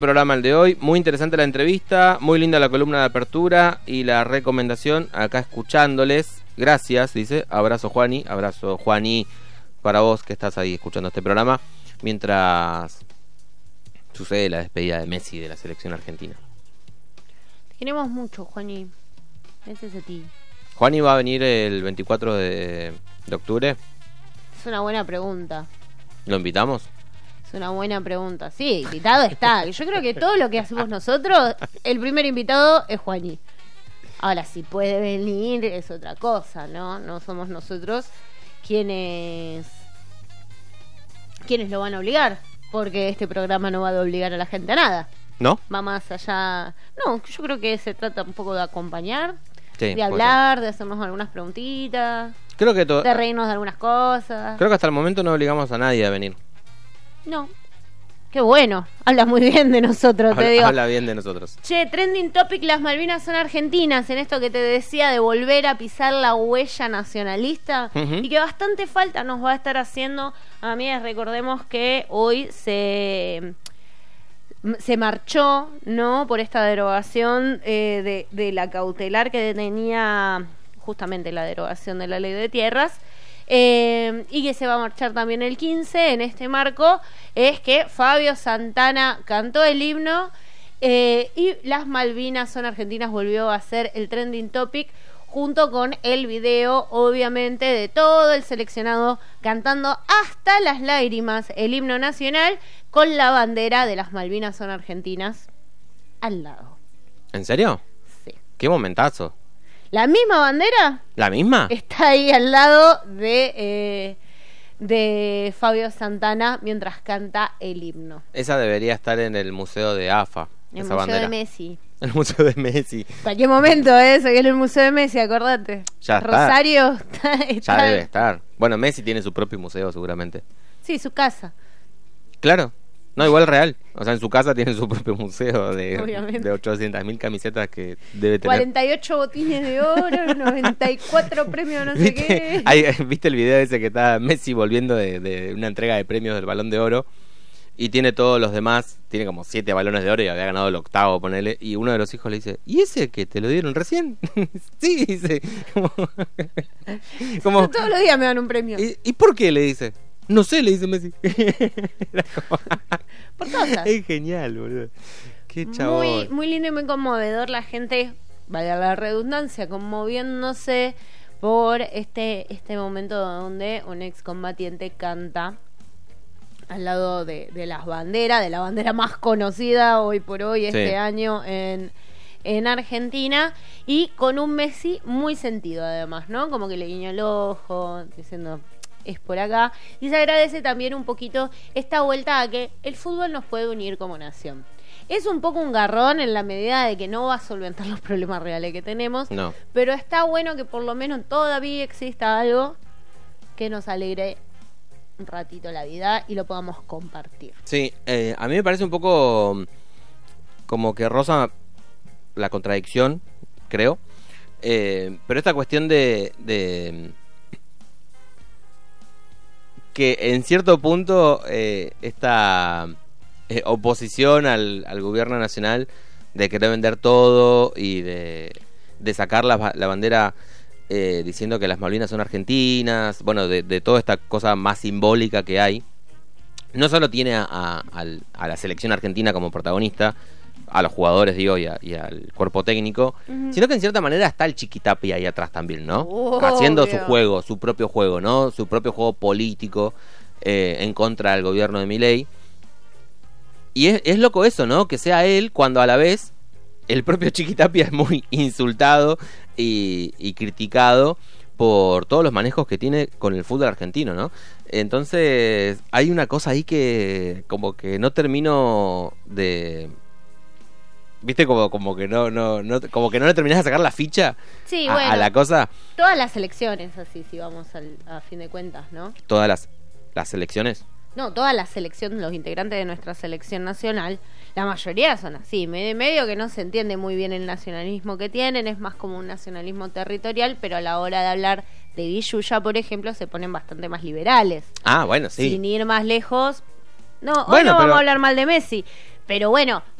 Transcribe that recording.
Programa el de hoy, muy interesante la entrevista, muy linda la columna de apertura y la recomendación acá escuchándoles. Gracias, dice, abrazo Juani para vos que estás ahí escuchando este programa mientras sucede la despedida de Messi de la selección argentina. Te queremos mucho, Juani. Gracias a ti. Juani va a venir el 24 de octubre. Es una buena pregunta. ¿Lo invitamos? Es una buena pregunta. Sí, invitado está. Yo creo que todo lo que hacemos nosotros, el primer invitado es Juani. Ahora, si puede venir es otra cosa, ¿no? No somos nosotros quienes lo van a obligar, porque este programa no va a obligar a la gente a nada. ¿No? Va más allá. No, yo creo que se trata un poco de acompañar, Sí, de hablar, de hacernos algunas preguntitas, creo que de reírnos de algunas cosas. Creo que hasta el momento no obligamos a nadie a venir. No. Qué bueno. Hablas muy bien de nosotros, te digo. Habla bien de nosotros. Che, trending topic, las Malvinas son argentinas. En esto que te decía de volver a pisar la huella nacionalista. Y que bastante falta nos va a estar haciendo. Amigas, recordemos que hoy se marchó, ¿no? Por esta derogación de la cautelar que tenía justamente la derogación de la ley de tierras. Y que se va a marchar también el 15. En este marco es que Fabio Santana cantó el himno y las Malvinas son argentinas volvió a ser el trending topic junto con el video, obviamente, de todo el seleccionado cantando hasta las lágrimas el himno nacional con la bandera de las Malvinas son argentinas al lado. ¿En serio? Sí. Qué momentazo. ¿La misma bandera? ¿La misma? Está ahí al lado de Fabio Santana mientras canta el himno. Esa debería estar en el museo de AFA. El esa museo bandera. de Messi. El museo de Messi. Cualquier momento eso, que es el museo de Messi, acordate. Ya está. Rosario está Ya debe estar. Bueno, Messi tiene su propio museo seguramente. Sí, su casa. Claro. No, igual real. O sea, en su casa tiene su propio museo de 800.000 camisetas que debe tener. 48 botines de oro, 94 premios no sé qué. ¿Viste el video ese que está Messi volviendo de una entrega de premios del Balón de Oro? Y tiene todos los demás, tiene como 7 balones de oro y había ganado el 8º, ponele. Y uno de los hijos le dice, ¿y ese que te lo dieron recién? Sí, dice. Como, todos los días me dan un premio. ¿Y por qué? Le dice. No sé, le dice Messi. Por cosas. Es genial, boludo. Qué chabón. Muy, muy lindo y muy conmovedor la gente, vaya la redundancia, conmoviéndose por este momento donde un excombatiente canta al lado de las banderas, de la bandera más conocida hoy por hoy, este año en Argentina, y con un Messi muy sentido además, ¿no? Como que le guiñó el ojo, diciendo, es por acá. Y se agradece también un poquito esta vuelta a que el fútbol nos puede unir como nación. Es un poco un garrón en la medida de que no va a solventar los problemas reales que tenemos, no. Pero está bueno que por lo menos todavía exista algo que nos alegre un ratito la vida y lo podamos compartir. Sí, a mí me parece un poco como que roza la contradicción, creo, pero esta cuestión de que en cierto punto esta oposición al gobierno nacional de querer vender todo y de sacar la bandera diciendo que las Malvinas son argentinas, bueno, de toda esta cosa más simbólica que hay, no solo tiene a la selección argentina como protagonista, a los jugadores, digo, y al cuerpo técnico, sino que en cierta manera está el Chiquitapia ahí atrás también, ¿no? Haciendo su juego, su propio juego, ¿no? Su propio juego político en contra del gobierno de Milei. Y es loco eso, ¿no? Que sea él cuando a la vez el propio Chiquitapia es muy insultado y criticado por todos los manejos que tiene con el fútbol argentino, ¿no? Entonces hay una cosa ahí que como que no termino de... ¿Viste? Como que no como que no le terminás de sacar la ficha a la cosa. Todas las elecciones así, si vamos a fin de cuentas, ¿no? Todas las selecciones. No, todas las selecciones, los integrantes de nuestra selección nacional, la mayoría son así, medio que no se entiende muy bien el nacionalismo que tienen, es más como un nacionalismo territorial, pero a la hora de hablar de Villuya, por ejemplo, se ponen bastante más liberales. Ah, bueno, sí. Sin ir más lejos. No, hoy bueno, no vamos a hablar mal de Messi, Pero bueno,